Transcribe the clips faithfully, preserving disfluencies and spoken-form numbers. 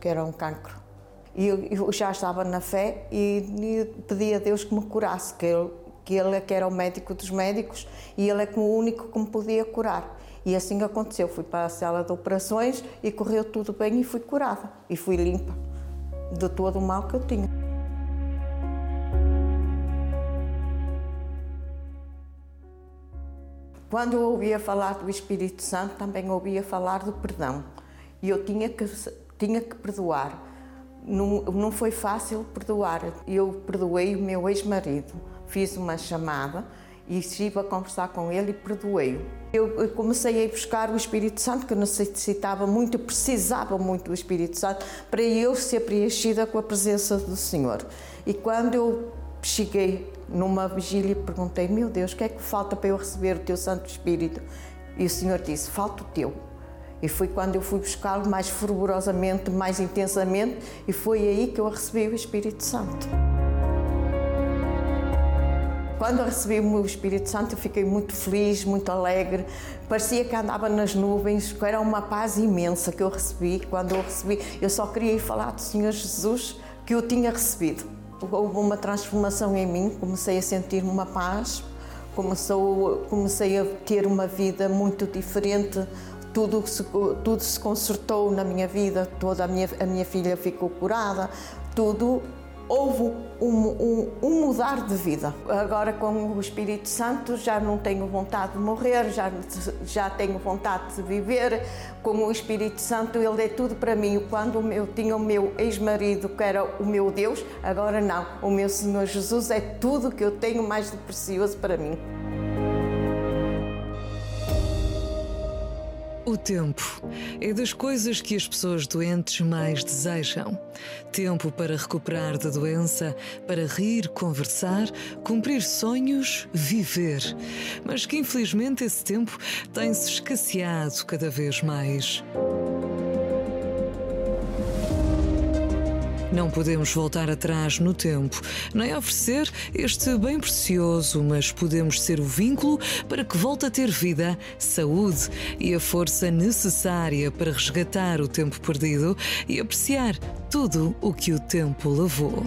que era um cancro. E eu, eu já estava na fé e, e pedi a Deus que me curasse, que ele, que ele é que era o médico dos médicos e Ele é que o único que me podia curar. E assim aconteceu, fui para a sala de operações e correu tudo bem e fui curada. E fui limpa de todo o mal que eu tinha. Quando eu ouvia falar do Espírito Santo, também ouvia falar do perdão. E eu tinha que, tinha que perdoar. Não, não foi fácil perdoar. Eu perdoei o meu ex-marido. Fiz uma chamada e estive a conversar com ele e perdoei-o. Eu comecei a buscar o Espírito Santo, que eu necessitava muito, eu precisava muito do Espírito Santo para eu ser preenchida com a presença do Senhor. E quando eu cheguei numa vigília e perguntei, meu Deus, o que é que falta para eu receber o teu Santo Espírito? E o Senhor disse, falta o teu. E foi quando eu fui buscá-lo mais fervorosamente, mais intensamente, e foi aí que eu recebi o Espírito Santo. Quando eu recebi o meu Espírito Santo, eu fiquei muito feliz, muito alegre. Parecia que andava nas nuvens, que era uma paz imensa que eu recebi. Quando eu recebi, eu só queria ir falar do Senhor Jesus que eu tinha recebido. Houve uma transformação em mim, comecei a sentir uma paz, começou, comecei a ter uma vida muito diferente. Tudo se, tudo se consertou na minha vida, toda a minha, a minha filha ficou curada, tudo. Houve um, um, um mudar de vida. Agora, com o Espírito Santo, já não tenho vontade de morrer, já, já tenho vontade de viver. Com o Espírito Santo, Ele é tudo para mim. Quando eu tinha o meu ex-marido, que era o meu Deus, agora não. O meu Senhor Jesus é tudo que eu tenho mais de precioso para mim. O tempo é das coisas que as pessoas doentes mais desejam. Tempo para recuperar da doença, para rir, conversar, cumprir sonhos, viver. Mas que infelizmente esse tempo tem-se escasseado cada vez mais. Não podemos voltar atrás no tempo, nem oferecer este bem precioso, mas podemos ser o vínculo para que volte a ter vida, saúde e a força necessária para resgatar o tempo perdido e apreciar tudo o que o tempo levou.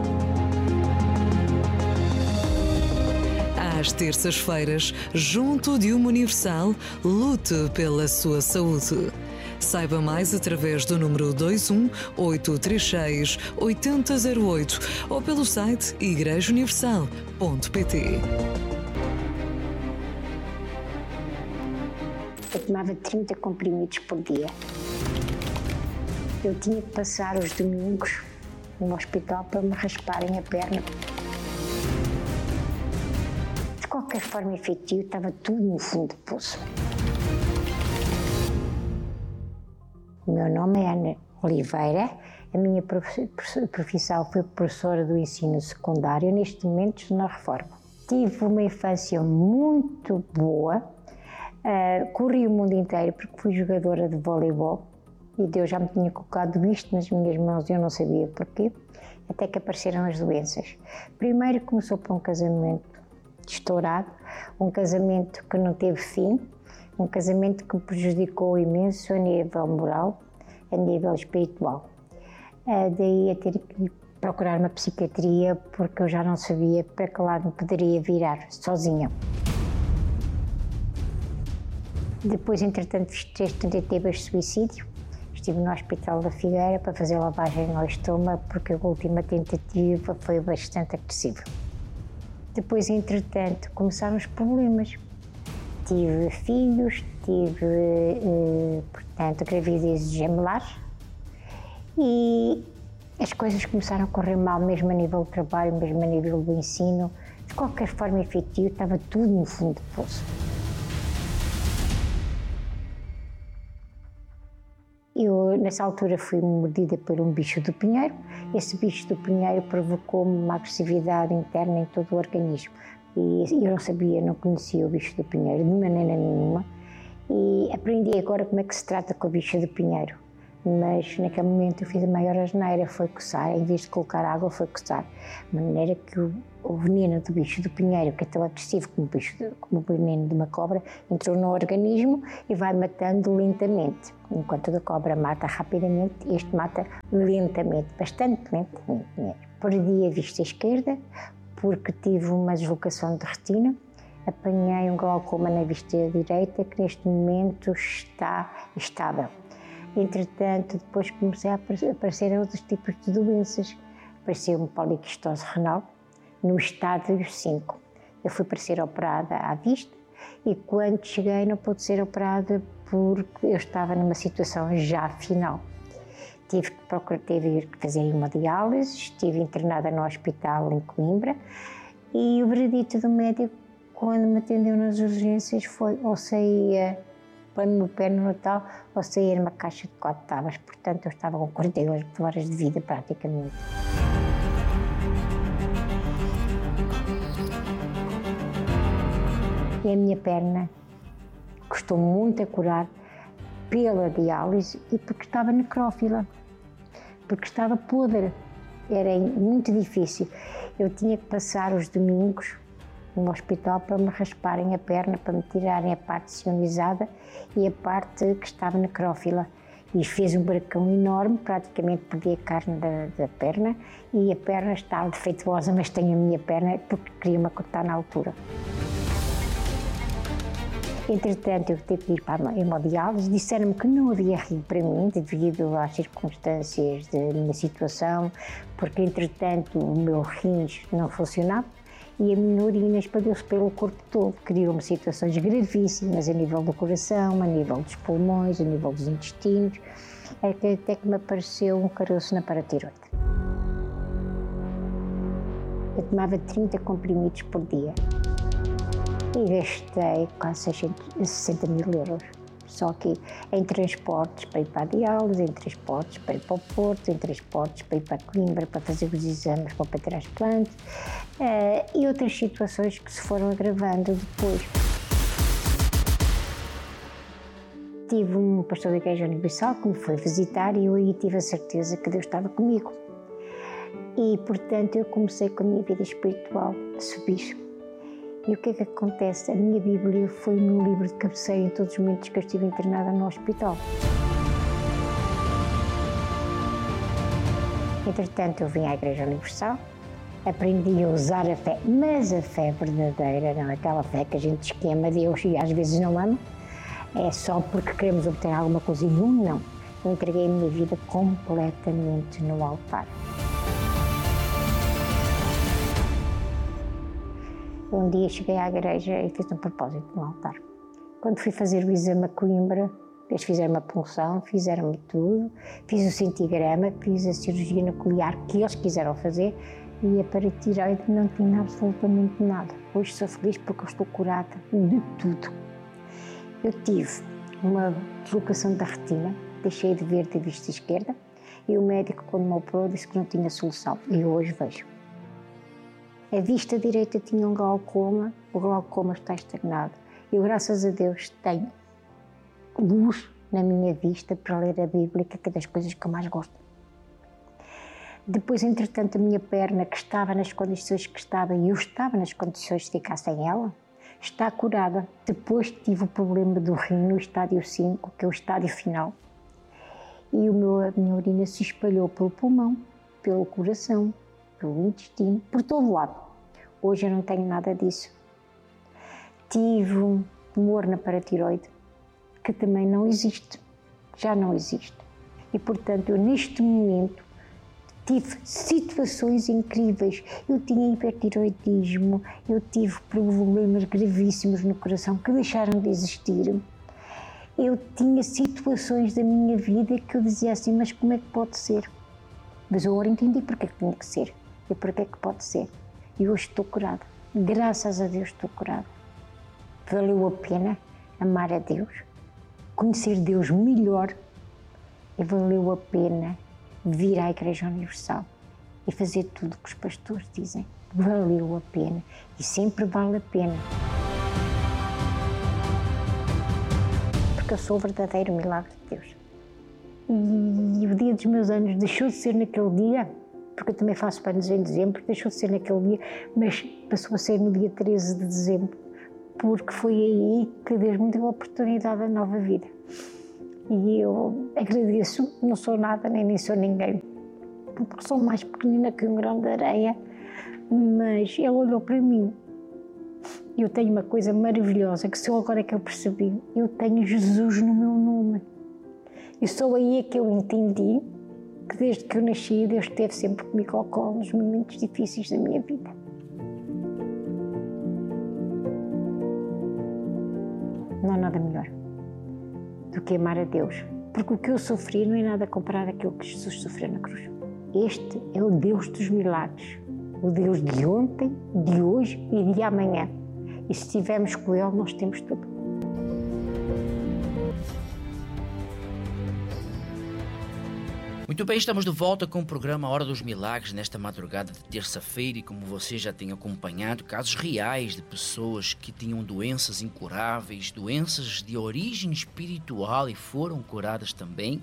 Às terças-feiras, junto de uma Universal, lute pela sua saúde. Saiba mais através do número dois um oito três seis oito zero zero oito ou pelo site igreja universal ponto pt. Eu tomava trinta comprimidos por dia. Eu tinha que passar os domingos no hospital para me rasparem a perna. De qualquer forma, efetivo, estava tudo no fundo do poço. O meu nome é Ana Oliveira, a minha profissão foi professora do ensino secundário, neste momento estou na reforma. Tive uma infância muito boa, uh, corri o mundo inteiro porque fui jogadora de voleibol e Deus já me tinha colocado isto nas minhas mãos e eu não sabia porquê, até que apareceram as doenças. Primeiro começou por um casamento estourado, um casamento que não teve fim, um casamento que me prejudicou imenso a nível moral, a nível espiritual. Daí a ter que procurar uma psiquiatria porque eu já não sabia para que lado me poderia virar, sozinha. Depois, entretanto, fiz três tentativas de suicídio. Estive no Hospital da Figueira para fazer lavagem ao estômago porque a última tentativa foi bastante agressiva. Depois, entretanto, começaram os problemas. Tive filhos, tive, eh, portanto, gravidezes gemelares e as coisas começaram a correr mal, mesmo a nível do trabalho, mesmo a nível do ensino. De qualquer forma, efetivo, estava tudo no fundo do poço. Eu, nessa altura, fui mordida por um bicho do pinheiro. Esse bicho do pinheiro provocou-me uma agressividade interna em todo o organismo. E eu não sabia, não conhecia o bicho do pinheiro de maneira nenhuma e aprendi agora como é que se trata com o bicho do pinheiro. Mas naquele momento eu fiz a maior asneira, foi coçar, em vez de colocar água, foi coçar. De maneira que o, o veneno do bicho do pinheiro, que é tão agressivo como o, bicho de, como o veneno de uma cobra, entrou no organismo e vai matando lentamente. Enquanto o da cobra mata rapidamente, este mata lentamente, bastante lentamente. Perdi a vista esquerda porque tive uma deslocação de retina. Apanhei um glaucoma na vista direita que neste momento está estável. Entretanto, depois comecei a aparecer outros tipos de doenças. Apareceu-me poliquistose renal no estádio cinco. Eu fui para ser operada à vista e quando cheguei não pude ser operada porque eu estava numa situação já final. Tive que procurar, tive que fazer hemodiálise, estive internada no hospital em Coimbra e o veredito do médico, quando me atendeu nas urgências, foi ou saía põe-me o pé no Natal ou sair numa caixa de quatro tábuas. Portanto, eu estava com quarenta e oito horas de vida praticamente. E a minha perna custou muito a curar pela diálise e porque estava necrófila, porque estava podre. Era muito difícil. Eu tinha que passar os domingos no hospital para me rasparem a perna, para me tirarem a parte sionizada e a parte que estava necrófila. E fez um buracão enorme, praticamente perdi a carne da, da perna e a perna está defeituosa, mas tenho a minha perna porque queria-me cortar na altura. Entretanto, eu tive que ir para a hemodiálise, disseram-me que não havia rio para mim, devido às circunstâncias da minha situação, porque entretanto o meu rins não funcionava. E a minha urina espalhou-se pelo corpo todo, criou-me situações gravíssimas a nível do coração, a nível dos pulmões, a nível dos intestinos, até que me apareceu um caroço na paratiroide. Eu tomava trinta comprimidos por dia e gastei quase sessenta mil euros. Só que em transportes para ir para a diálise, em transportes para ir para o Porto, em transportes para ir para Coimbra, para fazer os exames para o transplante uh, e outras situações que se foram agravando depois. Tive um pastor da Igreja Universal que me foi visitar e eu aí tive a certeza que Deus estava comigo. E, portanto, eu comecei com a minha vida espiritual a subir. E o que é que acontece? A minha Bíblia foi o meu livro de cabeceira em todos os momentos que eu estive internada no hospital. Entretanto, eu vim à Igreja Universal, aprendi a usar a fé, mas a fé verdadeira, não aquela fé que a gente esquema Deus e às vezes não ama, é só porque queremos obter alguma coisa e não, não. Eu entreguei a minha vida completamente no altar. Um dia cheguei à igreja e fiz um propósito no altar. Quando fui fazer o exame a Coimbra, eles fizeram uma punção, fizeram-me tudo, fiz o centigrama, fiz a cirurgia nuclear que eles quiseram fazer e a paratiroide não tinha absolutamente nada. Hoje sou feliz porque eu estou curada de tudo. Eu tive uma deslocação da retina, deixei de ver da vista esquerda e o médico, quando me operou, disse que não tinha solução e hoje vejo. A vista direita tinha um glaucoma, o glaucoma está estagnado. Eu, graças a Deus, tenho luz na minha vista para ler a Bíblia, que é das coisas que eu mais gosto. Depois, entretanto, a minha perna, que estava nas condições que estava, e eu estava nas condições de ficar sem ela, está curada. Depois tive o problema do rim no estádio cinco, que é o estádio final. E o meu, a minha urina se espalhou pelo pulmão, pelo coração, pelo intestino, por todo lado. Hoje eu não tenho nada disso. Tive um tumor na paratiroide, que também não existe, já não existe. E, portanto, eu neste momento tive situações incríveis. Eu tinha hipertiroidismo, eu tive problemas gravíssimos no coração que deixaram de existir. Eu tinha situações da minha vida que eu dizia assim, mas como é que pode ser? Mas eu agora entendi porque é que tinha que ser e porque é que pode ser. E hoje estou curada. Graças a Deus estou curada. Valeu a pena amar a Deus, conhecer Deus melhor e valeu a pena vir à Igreja Universal e fazer tudo o que os pastores dizem. Valeu a pena e sempre vale a pena. Porque eu sou o verdadeiro milagre de Deus. e o dia dos meus anos deixou de ser naquele dia, porque eu também faço anos em dezembro, deixou de ser naquele dia, mas passou a ser no dia treze de dezembro, porque foi aí que Deus me deu a oportunidade da nova vida. E eu agradeço, não sou nada, nem, nem sou ninguém, porque sou mais pequenina que um grão de areia, mas Ele olhou para mim. Eu tenho uma coisa maravilhosa, que só agora é que eu percebi, eu tenho Jesus no meu nome. E só aí é que eu entendi que desde que eu nasci, Deus esteve sempre comigo ao colo nos momentos difíceis da minha vida. Não há nada melhor do que amar a Deus, porque o que eu sofri não é nada comparado àquilo que Jesus sofreu na cruz. Este é o Deus dos milagres, o Deus de ontem, de hoje e de amanhã. E se estivermos com Ele, nós temos tudo. Muito bem, estamos de volta com o programa Hora dos Milagres nesta madrugada de terça-feira, e como você já tem acompanhado, casos reais de pessoas que tinham doenças incuráveis, doenças de origem espiritual e foram curadas também.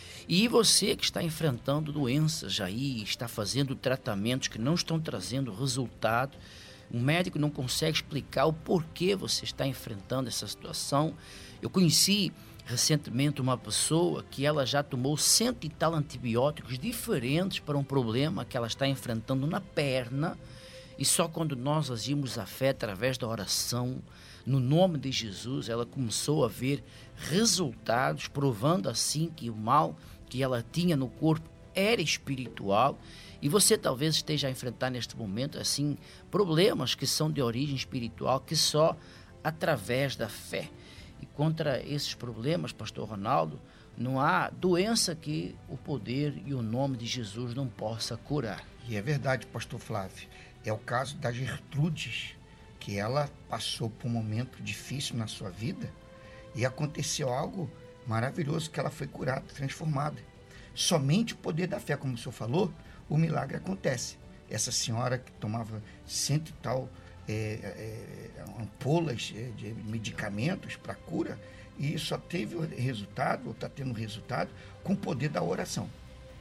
E você que está enfrentando doenças aí, está fazendo tratamentos que não estão trazendo resultado, o médico não consegue explicar o porquê você está enfrentando essa situação. Eu conheci recentemente uma pessoa que ela já tomou cento e tal antibióticos diferentes para um problema que ela está enfrentando na perna, e só quando nós agimos a fé através da oração, no nome de Jesus, ela começou a ver resultados, provando assim que o mal que ela tinha no corpo era espiritual. E você talvez esteja a enfrentar neste momento assim problemas que são de origem espiritual, que só através da fé. E contra esses problemas, pastor Ronaldo, não há doença que o poder e o nome de Jesus não possa curar. E é verdade, pastor Flávio. É o caso da Gertrudes, que ela passou por um momento difícil na sua vida e aconteceu algo maravilhoso, que ela foi curada, transformada. Somente o poder da fé, como o senhor falou, o milagre acontece. Essa senhora que tomava cento e tal É, é, ampolas de medicamentos para cura, e só teve o resultado, ou está tendo resultado, com o poder da oração.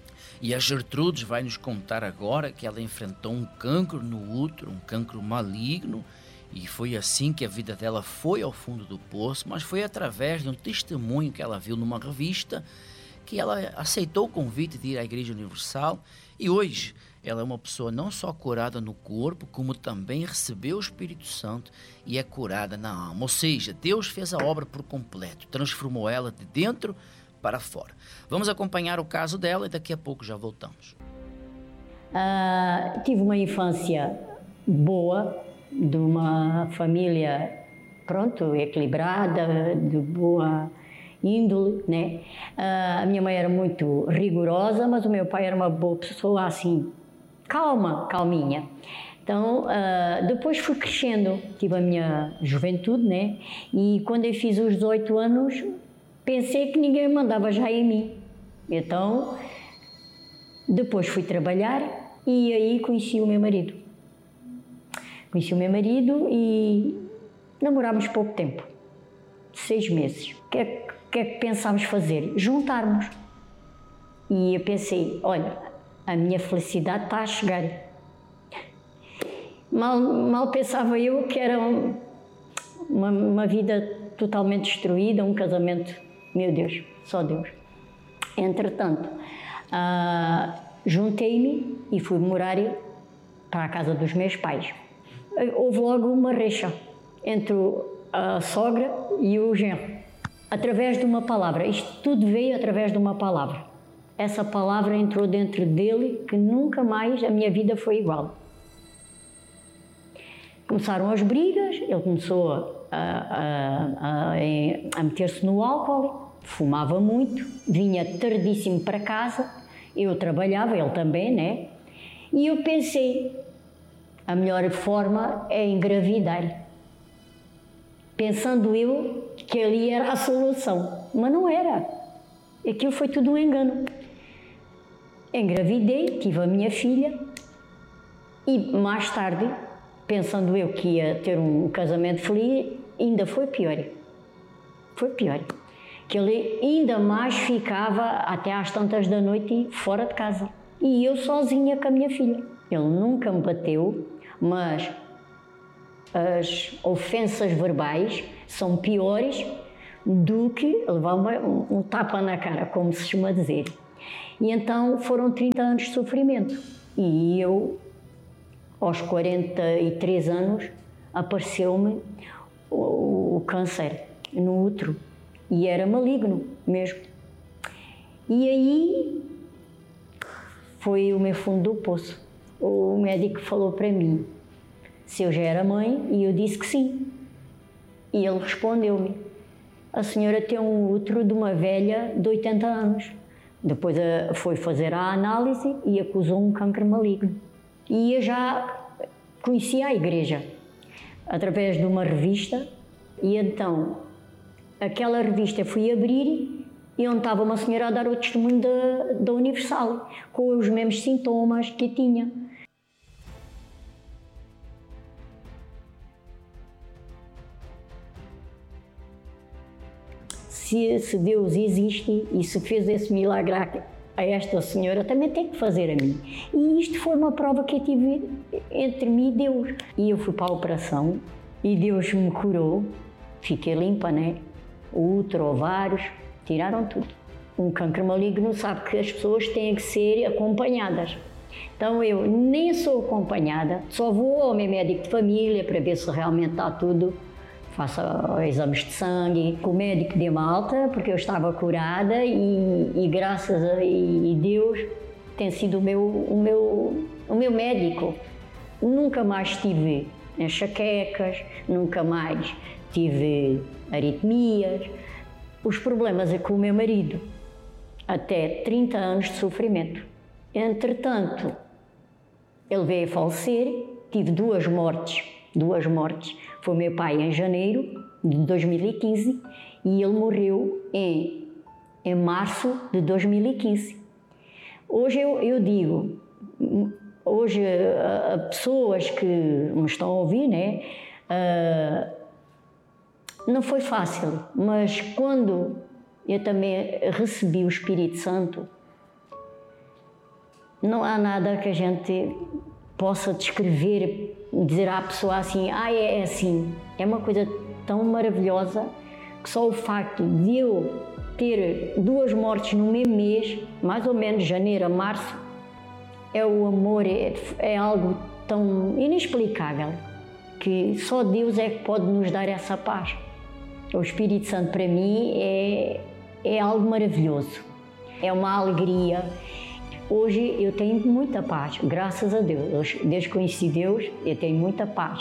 E a Gertrudes vai nos contar agora que ela enfrentou um cancro no útero, um cancro maligno, e foi assim que a vida dela foi ao fundo do poço, mas foi através de um testemunho que ela viu numa revista, que ela aceitou o convite de ir à Igreja Universal, e hoje ela é uma pessoa não só curada no corpo, como também recebeu o Espírito Santo e é curada na alma. Ou seja, Deus fez a obra por completo, transformou ela de dentro para fora. Vamos acompanhar o caso dela e daqui a pouco já voltamos. Uh, tive uma infância boa, de uma família, pronto, equilibrada, de boa índole, né? Uh, a minha mãe era muito rigorosa, mas o meu pai era uma boa pessoa, assim, calma, calminha. Então, uh, depois fui crescendo, tive a minha juventude, né? E quando eu fiz os dezoito anos, pensei que ninguém mandava já em mim. Então, depois fui trabalhar e aí conheci o meu marido. Conheci o meu marido e namorámos pouco tempo, seis meses. O que é, que é que pensámos fazer? Juntarmos. E eu pensei, olha, a minha felicidade está a chegar. Mal, mal pensava eu que era um, uma, uma vida totalmente destruída, um casamento, meu Deus, só Deus. Entretanto, uh, juntei-me e fui morar para a casa dos meus pais. Houve logo uma rixa entre a sogra e o genro, através de uma palavra. Isto tudo veio através de uma palavra. Essa palavra entrou dentro dele, que nunca mais a minha vida foi igual. Começaram as brigas, ele começou a, a, a, a meter-se no álcool, fumava muito, vinha tardíssimo para casa, eu trabalhava, ele também, né? E eu pensei, a melhor forma é engravidar. Pensando eu que ali era a solução, mas não era. Aquilo foi tudo um engano. Engravidei, tive a minha filha e mais tarde, pensando eu que ia ter um casamento feliz, ainda foi pior. Foi pior. que ele ainda mais ficava até às tantas da noite fora de casa. E eu sozinha com a minha filha. Ele nunca me bateu, mas as ofensas verbais são piores do que levar um, um tapa na cara, como se costuma dizer. E então foram trinta anos de sofrimento. E eu, aos quarenta e três anos, apareceu-me o, o câncer no útero. E era maligno mesmo. E aí foi o meu fundo do poço. O médico falou para mim se eu já era mãe e eu disse que sim. E ele respondeu-me: a senhora tem um útero de uma velha de oitenta anos. Depois foi fazer a análise e acusou um câncer maligno. E eu já conhecia a igreja através de uma revista e então aquela revista fui abrir e onde estava uma senhora a dar o testemunho da, da Universal, com os mesmos sintomas que tinha. Se, se Deus existe e se fez esse milagre a esta senhora, também tem que fazer a mim. E isto foi uma prova que eu tive entre mim e Deus. E eu fui para a operação e Deus me curou, fiquei limpa, né? O útero, ovários, tiraram tudo. Um câncer maligno sabe que as pessoas têm que ser acompanhadas. Então eu nem sou acompanhada, só vou ao meu médico de família para ver se realmente está tudo. Faço exames de sangue, o médico deu-me alta porque eu estava curada e, e graças a e Deus tem sido o meu, o, meu, o meu médico. Nunca mais tive enxaquecas, nunca mais tive aritmias. Os problemas é com o meu marido, até trinta anos de sofrimento. Entretanto, ele veio a falecer, tive duas mortes, duas mortes. Foi o meu pai em janeiro de dois mil e quinze e ele morreu em, em março de dois mil e quinze. Hoje eu, eu digo, hoje a, a pessoas que me estão a ouvir, né, uh, não foi fácil, mas quando eu também recebi o Espírito Santo, não há nada que a gente possa descrever, dizer à pessoa assim, ah, é assim. É uma coisa tão maravilhosa que só o facto de eu ter duas mortes no mesmo mês, mais ou menos janeiro a março, é o amor, é, é algo tão inexplicável que só Deus é que pode nos dar essa paz. O Espírito Santo para mim é, é algo maravilhoso, é uma alegria. Hoje eu tenho muita paz, graças a Deus. Desde que conheci Deus, eu tenho muita paz.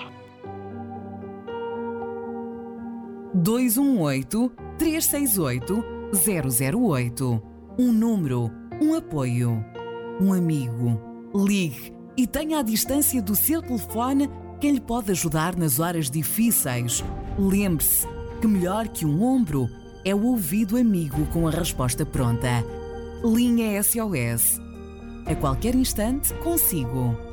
dois um oito, três seis oito, zero zero oito. Um número, um apoio, um amigo. Ligue e tenha à distância do seu telefone quem lhe pode ajudar nas horas difíceis. Lembre-se que melhor que um ombro é o ouvido amigo com a resposta pronta. Linha S O S. A qualquer instante, consigo.